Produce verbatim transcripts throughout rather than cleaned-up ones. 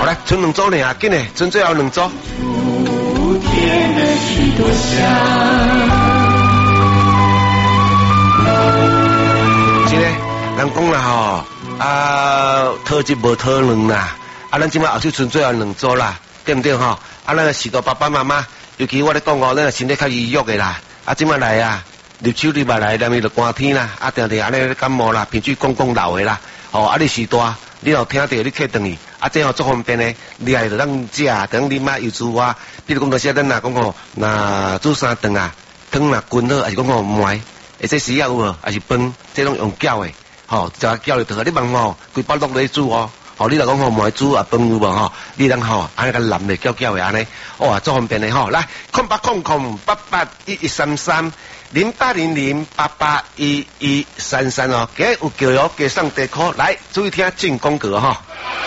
来，剩两组呢啊，紧嘞，剩最后两组。 天的许多香。 真嘞，人讲啦吼，啊，讨一无讨两啦，啊，咱即摆后手剩最后两组啦，对不对吼？啊，咱许多爸爸妈妈，尤其我咧讲哦，咱身体较虚弱的啦，啊，即摆来啊，入手入来来，连伊就寒天啦，啊，定定安尼感冒啦，鼻水讲讲流的啦，吼，啊，你时大，你若听到你客转去，啊，这吼足方便的，你来就当食，等你妈油煮啊，比如讲到时咱若讲吼，若煮三顿啊，汤若滚好，还是讲吼糜，或者是有无，还是饭，这拢用搅的，吼，就搅就得，你问吼，规包落来煮哦。吼，你若讲吼糜煮啊饭有无吼？你当吼安尼个淋咧搅搅的安尼，哇，足方便的吼。来，空八空空八八一一三三零八零零八八一一三三哦，今日有叫哟，加上地壳，来注意听进广告吼。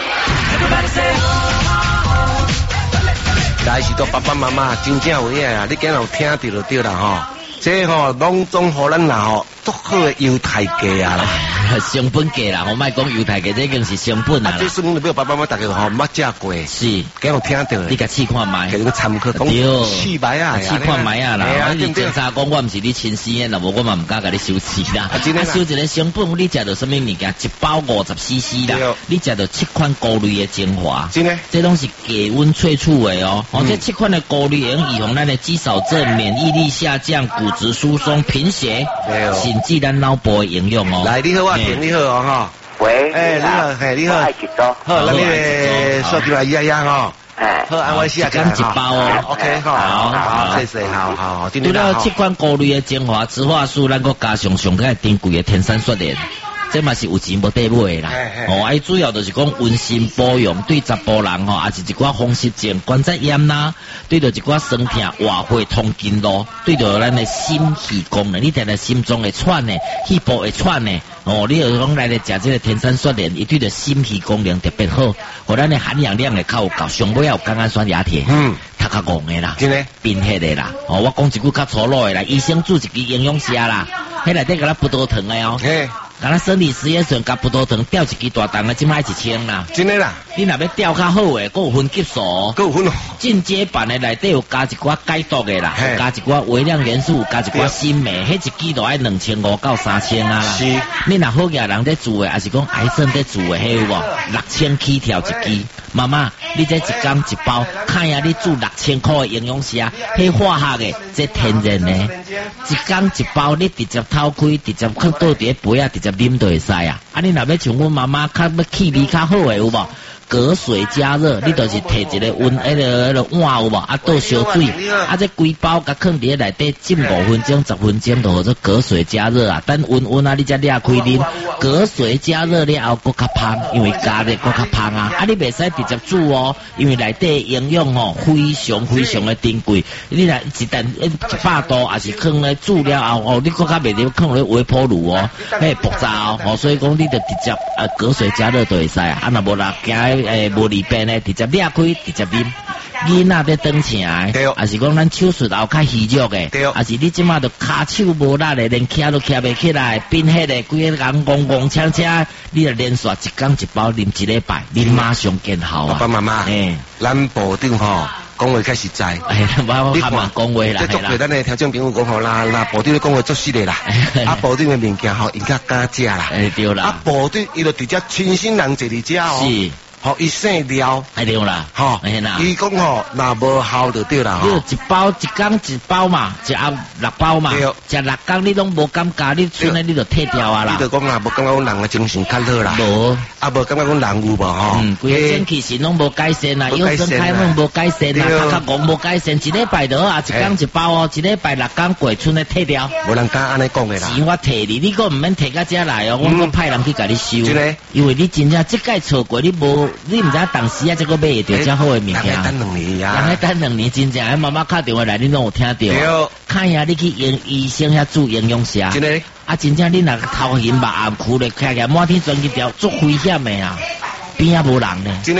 来是到爸爸妈妈真正有影啊，你今日有听到就对啦吼。这吼拢总互咱啦吼，足好的犹太价啊啦。 成本价啦，我莫讲犹太价，这已经是成本啦。 这算你要爸爸妈妈大家吼捌食过， 是， 今有听到。 你甲试看卖， 给你个参考讲。 对， 试卖啊， 试看卖啊啦。你检查讲我毋是你亲生的，那无我嘛唔敢甲你收钱啦。啊，收一个成本，你食到什么物件？一包五十 C C 啦，你食到七款菇类的精华。 真的， 这拢是低温萃取的哦。哦，这七款的菇类能预防咱的肌少症、免疫力下降、骨质疏松、贫血，甚至咱脑部的营养哦。 来，你好，我听你好哦哈。 喂， 哎，你好，嘿，你好，好，那你诶，说起来呀呀哈，哎，好，安慰下讲一包哦 ，OK，好，好，谢谢，好好， 除了七款菇类的精华，植化素，咱个加上上个珍贵的天山雪莲，这嘛是有钱无地买的啦。哦，伊主要就是讲温馨保养，对查甫人吼，也是一寡风湿症、关节炎啦，对着一寡酸痛、活血、通经络，对着咱的心肺功能，你定定心脏会喘呢，肺部会喘呢。哦，你有讲来咧食这个天山雪莲，伊对着心肺功能特别好，互咱的含氧量会较有够，上尾有甘氨酸亚铁，嗯，较较戆的啦， 真诶， 冰血的啦。哦，我讲一句较粗鲁的啦，医生注一支营养师啦，迄内底甲咱葡萄糖的哦。甲咱生理实验室甲葡萄糖吊一支大档的，即摆一千啦。 真诶啦， 你若要吊较好诶，佫有分级数， 佫有分哦。 进阶版的内底有加一寡解毒的啦，加一寡微量元素，加一寡锌镁，迄一支就爱两千五到三千啊啦。是，你若好野人在做诶，还是讲癌症在做诶，迄有无？六千起跳一支。妈妈，你这一缸一包，看呀，你煮六千块的营养师啊，迄化学的，这天然的，一缸一包，你直接偷开，直接放倒伫杯啊，直接啉就会使啊。啊，你若要像阮妈妈，较要气味较好的有无？隔水加热，你就是摕一个温迄个迄个碗有无？啊，倒烧水，啊，这规包甲放伫内底浸五分钟、十分钟，就做隔水加热啊。等温温啊，你才裂开啉。隔水加热了后，搁较香，因为加热搁较香啊。啊，你袂使直接煮哦，因为内底营养哦非常非常的珍贵。你若一旦一百度，还是放咧煮了后哦，你搁较袂得放咧微波炉哦，迄爆炸哦。所以讲，你就直接呃隔水加热就会使啊。啊，若无啦，惊诶无利便咧，直接裂开，直接啉。囡仔在等请诶，还是讲咱手术后较虚弱诶，还是你即马都骹手无力咧，连徛都徛袂起来，变迄个规个人戆戆呛呛，你就连续一缸一包啉一礼拜，你马上见效啊！ 爸爸妈妈，诶，咱部长吼讲话较实在， 哎，我还蛮讲话啦， 即足对咱诶听众朋友讲吼啦，啦部长讲话足实的啦，啊部长诶物件吼，因较敢食啦， 哎对啦， 啊部长伊就直接亲身人坐伫遮哦。是。好，伊生料， 哎对啦， 吼，伊讲吼，若无效就对啦， 你一包一缸一包嘛，一盒六包嘛，食六缸你拢无感觉，你剩诶你就退掉啊啦。 你就讲啦，无感觉讲人诶精神较好啦， 无， 啊无感觉讲人有无吼， 嗯，规个精气神拢无改善啦，腰酸开拢无改善啦，头壳戆无改善，一礼拜就好啊，一缸一包哦，一礼拜六缸过剩诶退掉。 无人敢安尼讲诶啦。 钱我摕你，你个毋免摕到遮来哦，我我派人去甲你收，因为你真正即届错过，你无。你毋知当时啊，这个买会到遮好诶物件。人等两年啊， 人等两年真正，妈妈打电话来，你拢有听到。对。看下你去营医生遐做营养师。真诶。啊，真正你若头晕目暗、哭咧，起来满天转去条，足危险诶啊！边啊无人呢。 真诶啊。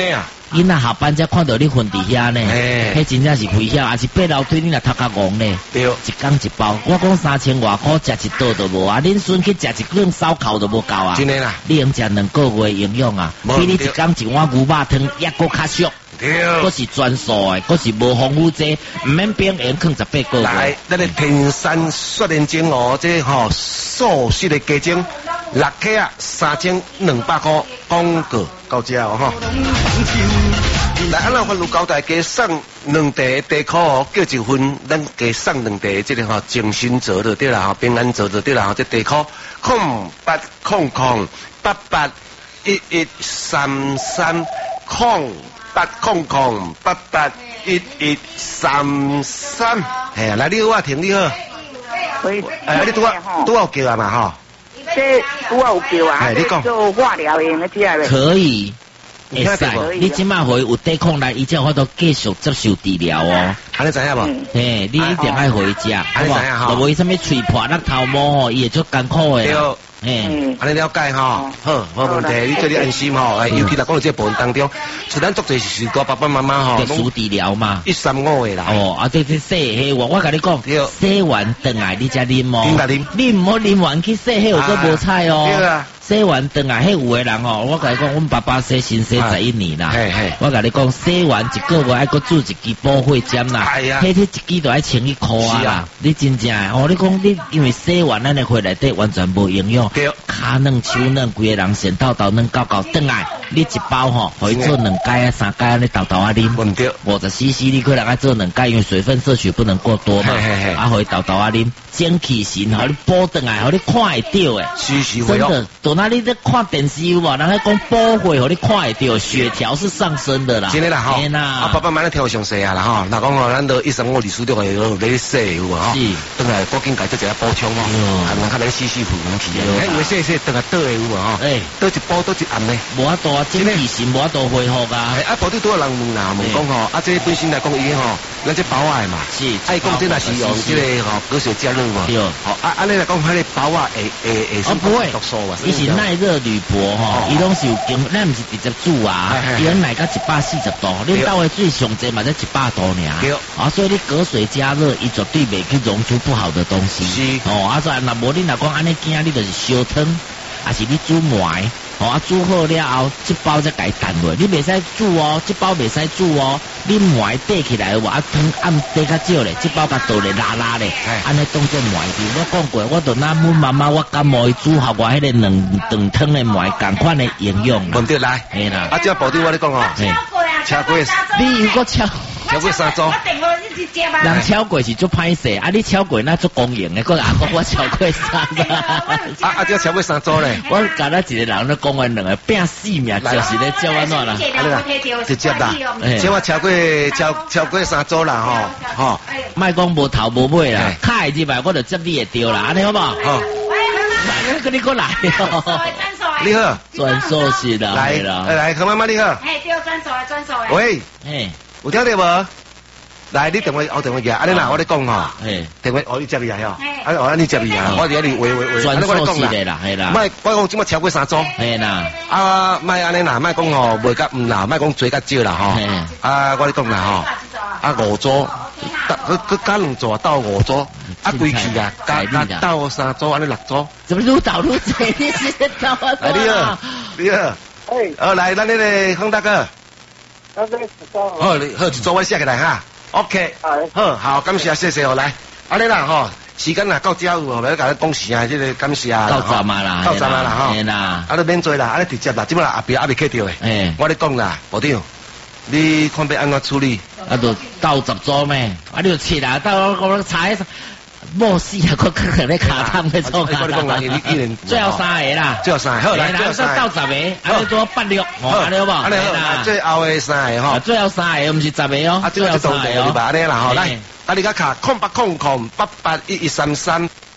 囡仔下班才看到你瞓伫遐呢，迄真正是危险，也是爬楼梯你若头壳戆呢。对，一工一包，我讲三千外块食一顿都无啊，恁孙去食一顿烧烤都无够啊。真诶啦，你用食两个月营养啊，比你一工一碗牛肉汤还佫较俗。对，佫是专属诶，佫是无防腐剂，毋免冰盐放十八个月。来，咱个天山雪莲精哦，这吼素食的鸡精，六克啊，三千两百块，广告到这哦吼。来，安那番路交代加送两袋地壳哦，叫一份，咱加送两袋这个吼精神泽就对啦，吼平安泽就对啦，吼这地壳空八空空八八一一三三空八空空八八一一三三。哎呀，来你好啊，停你好。喂，哎，你拄啊拄啊有叫啊嘛吼？ 这拄啊有叫啊， 哎，你讲做化疗用的只个。可以。会使， 你即马回有抵抗力，伊才有法度继续接受治疗哦。 安尼知影无？ 嘿，你一定爱回食，好无？就无伊什么吹破甩头毛吼，伊会足艰苦的。对，嘿，安尼了解吼，好，无问题，你做你安心吼。尤其来讲到这部分当中，像咱做者是个爸爸妈妈吼，做治疗嘛，一三五的啦。哦，啊，这这洗黑我，我甲你讲，洗完转来你才啉哦。啉你唔好啉完去洗黑，有做无菜哦。对啊。洗完转来，迄有的人哦，我甲你讲，阮爸爸洗先洗十一年啦。我甲你讲，洗完一个月爱搁注一支保血针啦。迄迄一支都爱千一块啊啦。你真正哦，你讲你因为洗完咱的血内底完全无营养，骹嫩手嫩，规个人先豆豆嫩搞搞转来，你一包吼，可以做两盖啊三盖啊，你豆豆啊啉。唔对，五十 C C 你可能爱做两盖，因为水分摄取不能过多嘛。啊，可以豆豆啊啉，精气神，互你补转来，互你看会到诶。是是真的。那你在看电视有无？人喺讲保血，互你看会到血条是上升的啦。真的啦，吼。啊，爸爸妈妈听详细啊啦，吼。那讲吼，咱都一生我二叔都系咧洗有无？吼。是。等下赶紧家做一下补充哦。啊，人较能洗洗皮肤去啊。哎，因为洗洗等下倒的有无？吼。哎。倒一补倒一暗呢。无法度啊，精气神无法度恢复啊。哎，啊，保底多人问啦，问讲吼，啊，这本身来讲伊吼，咱这包啊嘛。是。哎，讲这若是用这个吼隔水加热嘛。对。好，啊，安尼来讲，迄个包啊会会会什么毒素啊？伊是耐热铝箔吼，伊拢是有经，咱毋是直接煮啊，伊拢来到一百四十度，恁兜的水上济嘛才一百度尔，啊，所以你隔水加热，伊绝对袂去溶出不好的东西。是，哦，啊，所以若无你若讲安尼惊，你就是烧汤，还是你煮糜，哦，啊，煮好了后，这包才改淡落，你袂使煮哦，这包袂使煮哦，你糜缀起来有无？啊，汤暗缀较少咧，这包甲倒咧拉拉咧，安尼当做糜滴。我讲过，我就拿阮妈妈我感冒伊煮好我迄个两顿汤的糜，共款的营养。问得来，嘿啦。啊，这保证我咧讲哦，超过，你如果超超过三周，人超过是足歹势，啊，你超过那足公营的，个阿公我超过三周，啊啊，这超过三周咧，我甲咱一个人咧讲完两个拼死命，就是咧叫安怎啦，直接啦，即我超过超超过三周啦吼，吼，莫讲无头无尾啦，卡入来我就接你会着啦，安尼好无？好，跟你过来，你好，专属是啦，来啦，来，何妈妈你好，嘿，对，专属的专属的，喂，嘿，有听到无？来，你电话我电话架，安尼啦，我咧讲吼，电话我你接你啊，吼，啊我你接你啊，我伫遐哩喂喂喂，专属是的啦，系啦，莫我讲即马超过三周，系啦，啊莫安尼啦，莫讲吼，袂甲毋啦，莫讲做甲少啦吼，啊我咧讲啦吼，啊五周，佮佮加两周到五周，啊规去啊，加加到三周安尼六周，怎么愈倒愈济？你是到啊？哎你好，你好，哎，哦来，咱那个康大哥，好，好，好，做我写起来哈。OK， 好，好，感谢，谢谢，我来，安尼啦吼，时间啦到这有无？要甲你讲时啊，这个感谢啊，到站啊啦，到站啊啦吼，嘿啦，啊你免做啦，啊你直接啦，即摆后边还未客掉诶，诶，我咧讲啦，部长，你看要安怎处理？啊，就到十周咩？啊，你就切啦，到我我查一查。莫死啊！我可能咧卡汤咧做啊！最后三个啦，最后三个，好来，到到十个，安尼做八六，安尼好无？安尼好，最后的三个吼，最后三个，毋是十个哦，最后三个哦，安尼啦吼，来，啊你甲卡空八空空八八一一三三。